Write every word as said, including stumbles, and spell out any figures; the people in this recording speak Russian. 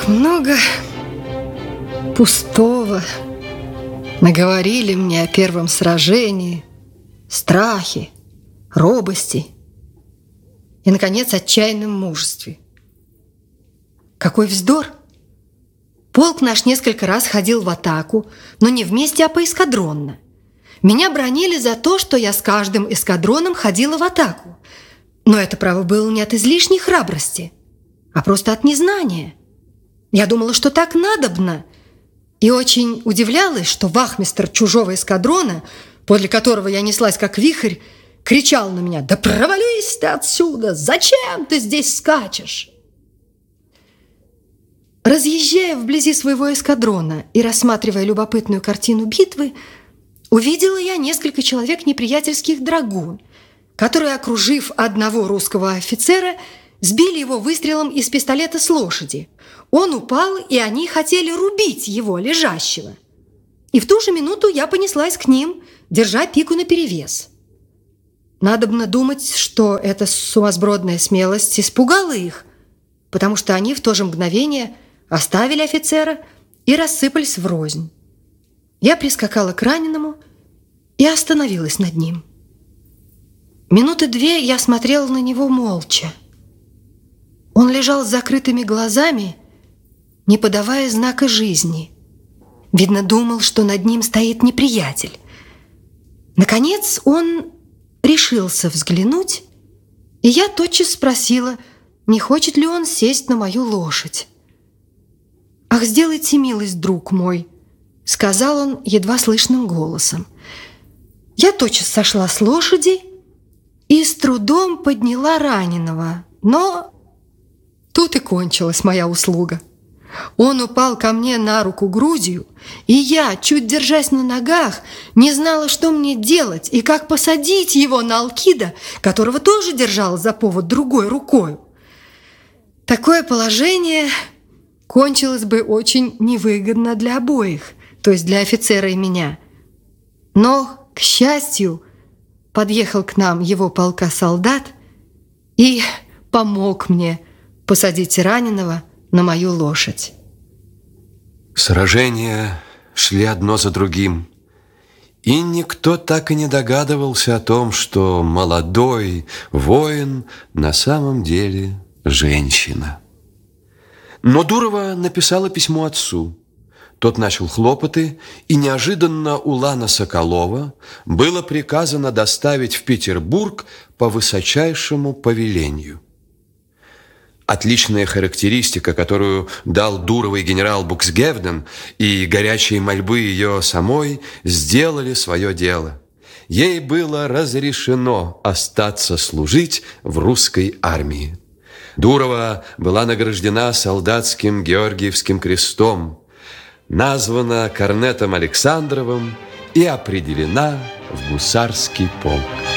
Так много пустого наговорили мне о первом сражении, страхе, робости и, наконец, отчаянном мужестве. Какой вздор! Полк наш несколько раз ходил в атаку, но не вместе, а поэскадронно. Меня бранили за то, что я с каждым эскадроном ходила в атаку. Но это, право, было не от излишней храбрости, а просто от незнания. Я думала, что так надобно, и очень удивлялась, что вахмистр чужого эскадрона, подле которого я неслась как вихрь, кричал на меня: «Да провались ты отсюда! Зачем ты здесь скачешь?» Разъезжая вблизи своего эскадрона и рассматривая любопытную картину битвы, увидела я несколько человек неприятельских драгун, которые, окружив одного русского офицера, сбили его выстрелом из пистолета с лошади. Он упал, и они хотели рубить его, лежащего. И в ту же минуту я понеслась к ним, держа пику наперевес. Надобно думать, что эта сумасбродная смелость испугала их, потому что они в то же мгновение оставили офицера и рассыпались врознь. Я прискакала к раненому и остановилась над ним. Минуты две я смотрела на него молча. Он лежал с закрытыми глазами, не подавая знака жизни. Видно, думал, что над ним стоит неприятель. Наконец он решился взглянуть, и я тотчас спросила, не хочет ли он сесть на мою лошадь. «Ах, сделайте милость, друг мой», — сказал он едва слышным голосом. Я тотчас сошла с лошади и с трудом подняла раненого, но тут и кончилась моя услуга. Он упал ко мне на руку грудью, и я, чуть держась на ногах, не знала, что мне делать и как посадить его на Алкида, которого тоже держала за повод другой рукой. Такое положение кончилось бы очень невыгодно для обоих, то есть для офицера и меня. Но, к счастью, подъехал к нам его полка солдат и помог мне посадить раненого на мою лошадь. Сражения шли одно за другим, и никто так и не догадывался о том, что молодой воин на самом деле женщина. Но Дурова написала письмо отцу. Тот начал хлопоты, и неожиданно Улана Соколова было приказано доставить в Петербург по высочайшему повелению. Отличная характеристика, которую дал Дуровой генерал Буксгевден, и горячие мольбы ее самой сделали свое дело. Ей было разрешено остаться служить в русской армии. Дурова была награждена солдатским Георгиевским крестом, названа корнетом Александровым и определена в гусарский полк.